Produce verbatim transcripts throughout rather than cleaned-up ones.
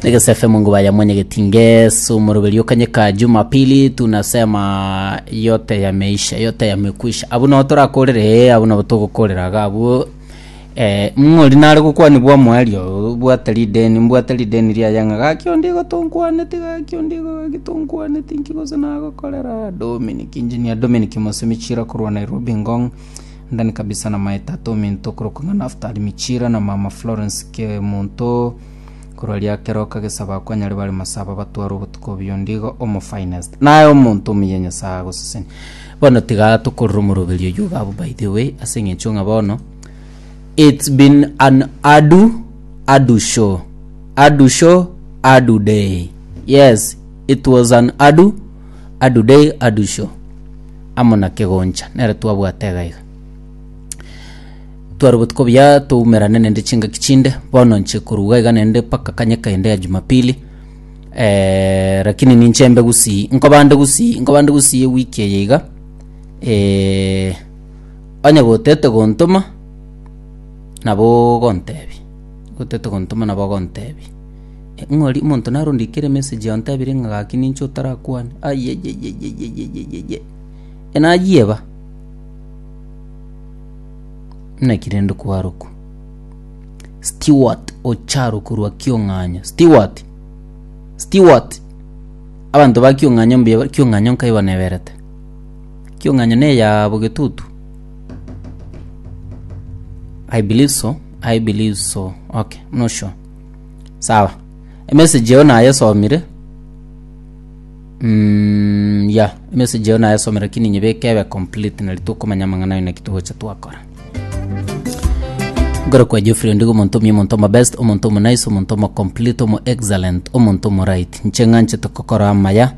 Nigesefe Mungu baya mwenye getingeso murubelio kanyeka Jumapili tunasema yote yameisha, yote yamekwisha. Abu na otora korere, abu na botoko korera gabu eh mwori nare gukwa ni bwa mwario bwa taliden mbwa taliden ria yanga gakyo ndigo tonkwane tiga gakyo ndigo gitonkwane tinkigo sana gokorera Dominic engineer Dominic Mosemichira kurwa Nairobi ngong ndani kabisa na maeta to minto kurokanga naftali michira na mama Florence ke monto kurwalia keroka gesaba kwa nyari bali masaba batwaro butuko biyondigo omo finest nayo monto miyenya sago sesen bono tiga tukurumurubelio yuga abu by the way asinge chunga bono. It's been an adu adu show adu show adu day. Yes, it was an adu adu day adu show amona kegoncha nere twabwatega iga twarubutko bya tumerane nende chinga kichinde bono nche kuruga iga nende paka kanyeka ende ya Jumapili eh lakini ninchembe gusi nkobande gusi nkobande gusi wiki yiga eh anya gotete gontoma nabo gontebi gotete gontoma nabo gontebi ngori umuntu narundikire message yantebire ngakini ncho tarakwane aye ye ye ye ye ye ye enagieba nakirendo kwaruko Stewart Ocharo kurwa Kionganya Stewart Stewart abantu bakionganya mbiye Kionganya nkaiba neberete Kionganya ne ya bogetutu. I believe so. I believe so. Okay, I'm not sure. Sawa. A message yona ayasomire. Mm, yeah, a message yona ayasomire kini nyebeke ya complete na lituko manyamangana na kituho cha tuwakora. Gora kwa Jeffrey ndigo montomi montoma best o montomo nice o montomo complete o mo excellent o montomo right. Nchenga nche tokokora amaya.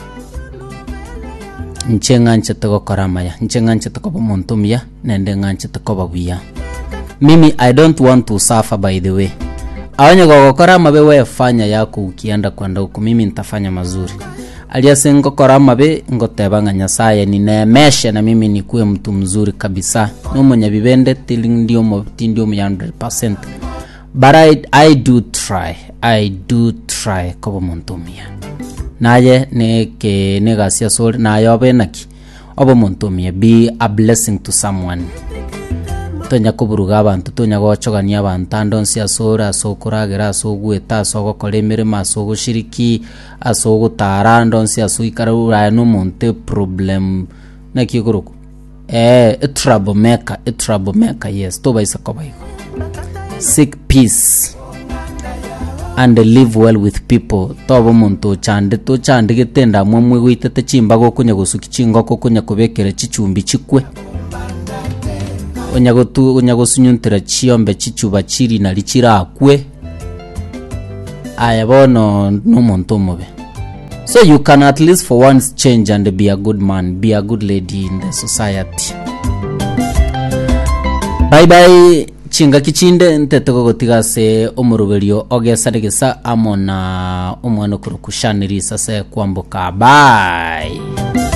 Nchenga nche tokokora amaya. Nchenga nche tokoba montomi ya. Nende nche tokoba wia. Mimi I don't want to suffer by the way. Awanya gokora mabe wewe fanya yako ukienda kwenda huko mimi nitafanya mazuri. Aliase ngokora mabe ngotebanga Nyasaye ni neemesha na mimi nikuwe mtu mzuri kabisa. No mwenye bibende tiling ndio mo tindio one hundred percent. But I, I do try. I do try kobo montomia. Naye neke negasia sori na yobe naki. Obo montomia be a blessing to someone. Tonya kuburuga abantu tonya gochogania abantu andonsi asora asokuragera asogweta asogokora emirimo asogushiriki asogutara andonsi asuikarura no monte problem nakiguruko eh a trouble maker a trouble maker yes to baisa kobai seek peace and live well with people tobo muntu chande to chande getenda mwemwe gwitete chimba gokunya gusukicingo kokunya kubekere chichumbi chikwe onyago tu onyago sunyuntira chiombe chichuba chiri na lichira akwe ayabono no monto mobe. So you can at least for once change and be a good man, be a good lady in the society. Bye bye chinga kichinde ntetego gotigase omurubelio ogesaregesa amona omwana kurukushanirisa se kwambuka. Bye.